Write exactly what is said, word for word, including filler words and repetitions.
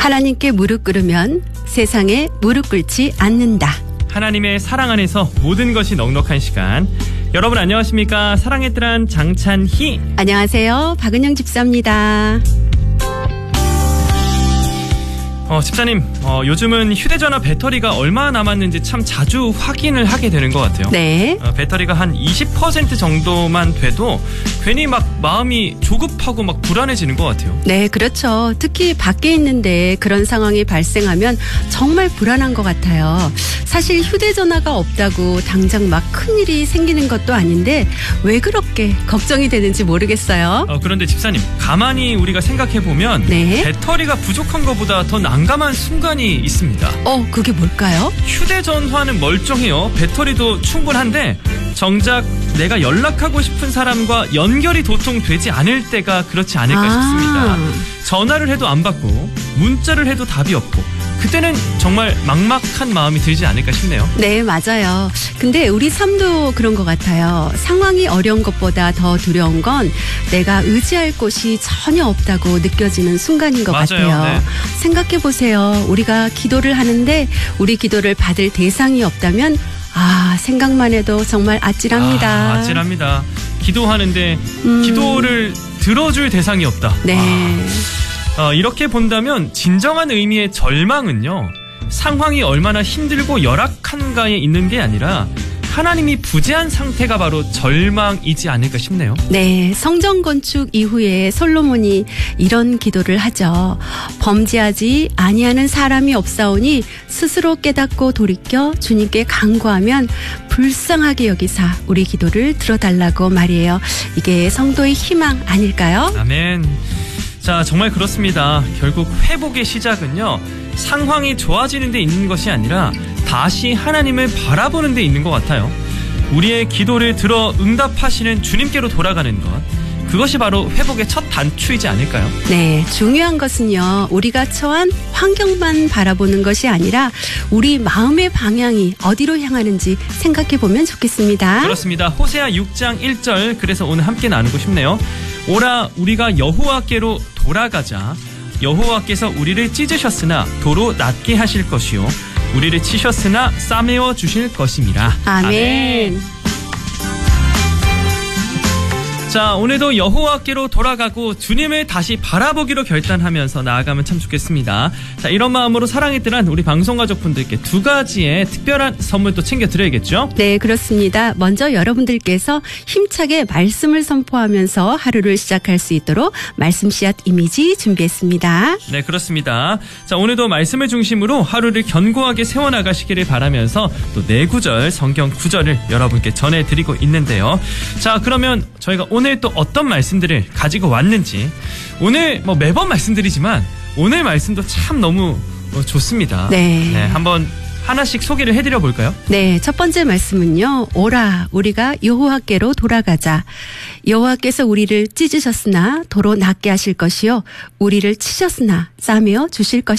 하나님께 무릎 꿇으면 세상에 무릎 꿇지 않는다. 하나님의 사랑 안에서 모든 것이 넉넉한 시간. 여러분 안녕하십니까? 사랑의 뜰한 장찬희. 안녕하세요. 박은영 집사입니다. 어, 집사님, 어, 요즘은 휴대전화 배터리가 얼마나 남았는지 참 자주 확인을 하게 되는 것 같아요. 네. 어, 배터리가 한 이십 퍼센트 정도만 돼도 괜히 막 마음이 조급하고 막 불안해지는 것 같아요. 네, 그렇죠. 특히 밖에 있는데 그런 상황이 발생하면 정말 불안한 것 같아요. 사실 휴대전화가 없다고 당장 막 큰일이 생기는 것도 아닌데 왜 그렇게 걱정이 되는지 모르겠어요. 어, 그런데 집사님, 가만히 우리가 생각해보면 네. 배터리가 부족한 것보다 더 난감한 순간이 있습니다. 어, 그게 뭘까요? 휴대전화는 멀쩡해요. 배터리도 충분한데 정작 내가 연락하고 싶은 사람과 연결이 도통 되지 않을 때가 그렇지 않을까 아. 싶습니다. 전화를 해도 안 받고 문자를 해도 답이 없고 그때는 정말 막막한 마음이 들지 않을까 싶네요. 네, 맞아요. 근데 우리 삶도 그런 것 같아요. 상황이 어려운 것보다 더 두려운 건 내가 의지할 곳이 전혀 없다고 느껴지는 순간인 것 맞아요. 같아요. 네. 생각해보세요. 우리가 기도를 하는데 우리 기도를 받을 대상이 없다면 아, 생각만 해도 정말 아찔합니다. 아, 아찔합니다. 기도하는데 음. 기도를 들어줄 대상이 없다. 네. 아. 어, 이렇게 본다면 진정한 의미의 절망은요, 상황이 얼마나 힘들고 열악한가에 있는 게 아니라 하나님이 부재한 상태가 바로 절망이지 않을까 싶네요. 네, 성전 건축 이후에 솔로몬이 이런 기도를 하죠. 범죄하지 아니하는 사람이 없사오니 스스로 깨닫고 돌이켜 주님께 간구하면 불쌍하게 여기사 우리 기도를 들어달라고 말이에요. 이게 성도의 희망 아닐까요? 아멘. 자, 정말 그렇습니다. 결국 회복의 시작은요, 상황이 좋아지는 데 있는 것이 아니라 다시 하나님을 바라보는 데 있는 것 같아요. 우리의 기도를 들어 응답하시는 주님께로 돌아가는 것, 그것이 바로 회복의 첫 단추이지 않을까요? 네, 중요한 것은요, 우리가 처한 환경만 바라보는 것이 아니라 우리 마음의 방향이 어디로 향하는지 생각해 보면 좋겠습니다. 그렇습니다. 호세아 육 장 일 절, 그래서 오늘 함께 나누고 싶네요. 오라, 우리가 여호와께로 돌아가자. 여호와께서 우리를 찢으셨으나 도로 낫게 하실 것이요, 우리를 치셨으나 싸매어 주실 것임이라. 아멘. 아멘. 자, 오늘도 여호와께로 돌아가고 주님을 다시 바라보기로 결단하면서 나아가면 참 좋겠습니다. 자, 이런 마음으로 사랑의 뜰한 우리 방송가족분들께 두 가지의 특별한 선물도 챙겨드려야겠죠? 네, 그렇습니다. 먼저 여러분들께서 힘차게 말씀을 선포하면서 하루를 시작할 수 있도록 말씀 씨앗 이미지 준비했습니다. 네, 그렇습니다. 자, 오늘도 말씀을 중심으로 하루를 견고하게 세워나가시기를 바라면서 또 네 구절 성경 구절을 여러분께 전해드리고 있는데요. 자, 그러면 저희가 오늘 오늘 또 어떤 말씀들을 가지고 왔는지, 오늘 뭐 매번 말씀드리지만 오늘 말씀도 참 너무 좋습니다. 네. 네, 한번 하나씩 소개를 해드려 볼까요? 네, 첫 번째 말씀은요. 오라, 우리가 여호와께로 돌아가자. 여호와께서 우리를 찢으셨으나 도로 낫게 하실 것이요, 우리를 치셨으나 싸매어 주실 것이다.